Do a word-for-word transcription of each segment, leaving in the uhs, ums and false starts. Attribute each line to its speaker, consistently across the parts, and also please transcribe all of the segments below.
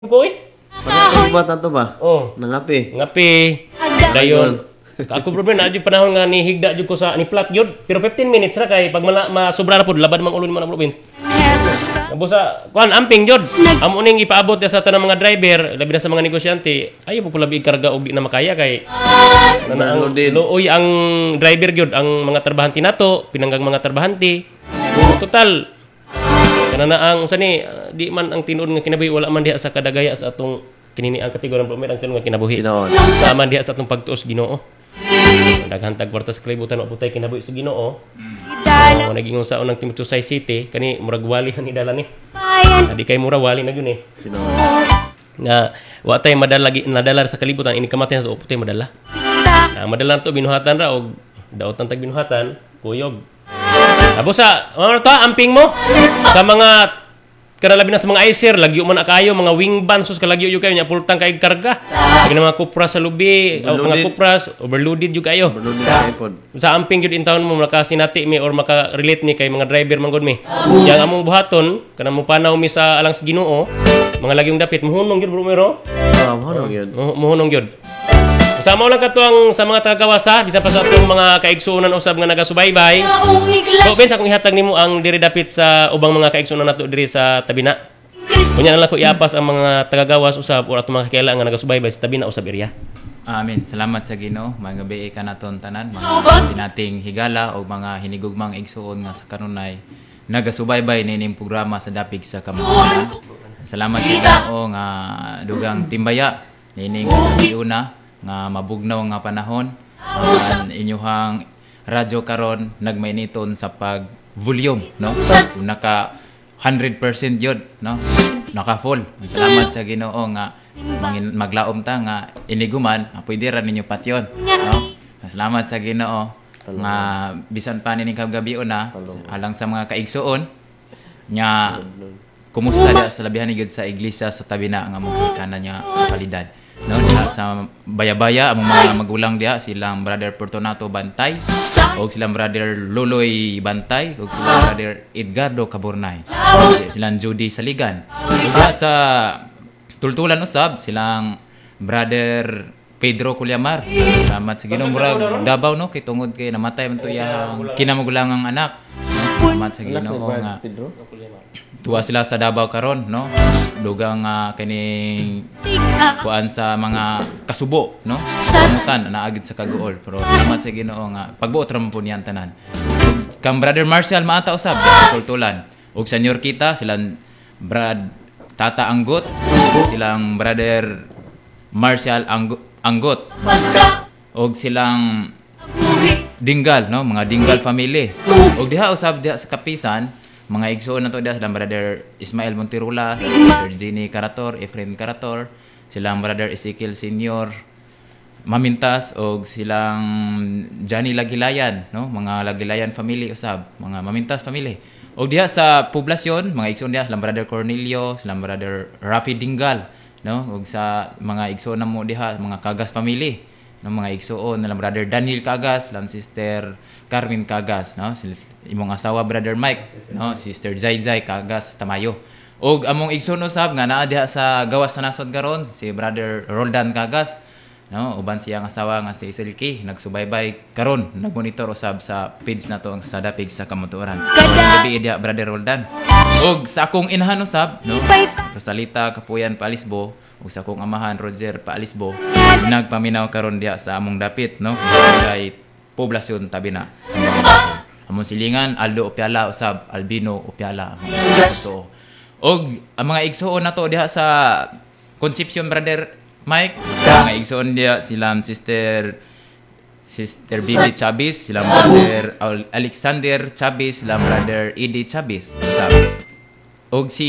Speaker 1: Koy?
Speaker 2: Pagkakong bata to ba?
Speaker 1: Oh.
Speaker 2: Nangapi.
Speaker 1: Ngapi. Dayon. Ako problem na jud panahon nga ni higda jud ko sa ni plat jud. Pero fifteen minutes ra kay pag mala, masubra na pud labad mang ulo ni man ang province. Abo sa kuan amping jud. Amo ning ipaabot sa tanang mga driver, labi na sa mga negosyante, ayo po labi karga og di na makaya kay na ang looy ang driver jud ang mga trabahante nato, pinanggang mga trabahante. Total kana na ang usa ni uh, di man ang tinuod nga kinabuhi wala man diha sa kadagaya sa atong kinini ang kategorya ng ang tinuod nga kinabuhi. Sa man diha sa atong pagtuos Ginoo. Daghan tag kwarta sa kalibutan wa putay kinabuhi sa Ginoo. Mo naging sa unang Timoteo City kani murag wali ni dala ni. Di kay mura wali na gyud eh. Nga wa tay madala lagi nadala sa kalibutan ini kamatayan sa putay madala. Ang madala to binuhatan ra og daotan tag binuhatan kuyog. Abo sa ano to amping mo sa mga kanalabi na sa mga icer lagyo man akayo mga wing van sus kalagyo yu kayo nya pultang kay karga kini mga kupras sa lubi o mga kupras overloaded yu kayo sa amping gyud in town mo makasinati mi or maka-relate ni kay mga driver man gud mi yang among buhaton kanang mo panaw mi sa alang sa Ginoo mga lagyong dapit muhunong gyud bro
Speaker 2: ah muhunong gyud
Speaker 1: muhunong gyud. Sama lang kato ang sa mga tagawasa, bisa pa sa atong mga kaigsuonan usab nga nagasubaybay. So, Ben, sa kung ihatag nimo ang diri dapit sa ubang mga kaigsuonan nato diri sa Tabina. Kunya na lang ko iapas ang mga tagagawas usab o atong mga kakila nga nagasubaybay sa Tabina usab area.
Speaker 3: Amen. Salamat sa Ginoo. Mga gabi ka naton tanan, mga pinating higala o mga hinigugmang igsuon nga sa kanunay nagasubaybay nining programa sa dapig sa kamuhanan. Salamat sa Ginoo nga dugang timbaya nining una nga mabugnaw nga panahon ang inyuhang radyo karon nagmainiton sa pag volume no naka one hundred percent yun no naka full. Salamat sa Ginoo nga mangin maglaom ta nga iniguman pwede ra ninyo patyon no. Salamat sa Ginoo nga bisan pa nining kagabi na alang sa mga kaigsuon nya kumusta dia sa labihan ni sa iglesia sa Tabina nga mong kana nya kalidad no diha sa Bayabaya among mga magulang diha silang brother Fortunato Bantay o silang brother Loloy Bantay o silang brother Edgardo Caburnay silang Judy Saligan diha sa Tultulan usab silang brother Pedro Culyamar. Salamat sa Ginoo murag Davao no kay tungod kay namatay man to iyang kinamagulangang anak. Salamat sa Ginoo nga tuwa sila sa Davao karon no dugang uh, kaning kuan sa mga kasubo no kamutan naagid sa kaguol pero salamat sa Ginoo nga pagbuot ra man po niyan tanan kang brother Marcial maata usab sa Tultulan ug senior kita silang brad Tata Anggot silang brother Marcial Anggot, Anggot ug silang Dinggal no mga Dinggal family ug diha usab diha sa Kapisan mga igsoon na to diha silang brother Ismael Montirula, Sir Jenny Carator, Efren Carator, silang brother Ezekiel Senior Mamintas og silang Johnny Lagilayan, no? Mga Lagilayan family usab, mga Mamintas family. Og diha sa poblasyon, mga igsoon diha silang brother Cornelio, silang brother Rafi Dinggal, no? Og sa mga igsoon na mo diha mga Kagas family, no? Mga igsoon na brother Daniel Kagas, silang sister Carmen Kagas, no? Imong asawa brother Mike, no? Sister Jai Jai Kagas Tamayo. Og among igsoon usab nga naa diha sa gawas sa nasod karon si brother Roldan Kagas, no? Uban siyang asawa nga si Isilki nagsubaybay karon nagmonitor usab sa page nato sa dapig sa kamotoran. Gabi diha brother Roldan. Og sa akong inahan usab, no? Rosalita Kapuyan Paalisbo ug sa akong amahan Roger Paalisbo nagpaminaw karon diha sa among dapit, no? Kay poblasyon Tabina. Among silingan Aldo Opiala usab Albino Opiala. So, og ang mga igsoon nato diha sa Concepcion brother Mike, sa mga igsoon diha silang sister Sister Bibi Chavez, silang brother Alexander Chavez, silang brother Eddie Chavez. Usab. Og si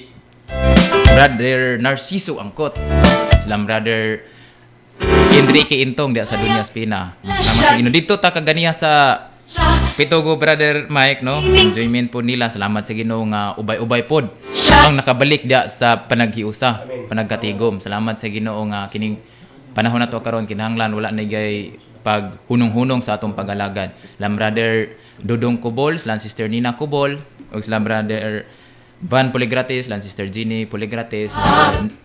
Speaker 3: brother Narciso Angkot, silang brother Enrique Intong diya sa Dunya Spina. Salamat dito ta kaganiya sa Pitogo brother Mike no. Enjoyment po nila. Salamat sa Ginoo nga ubay-ubay pod ang nakabalik diya sa panaghiusa, panagkatigom. Salamat sa Ginoo nga kining panahon nato karon kinahanglan wala na gay pag hunong-hunong sa atong pagalagad. Lam brother Dudong Kubol, silang sister Nina Kubol, ug silang brother Van Poligrates, silang sister Ginny Poligrates,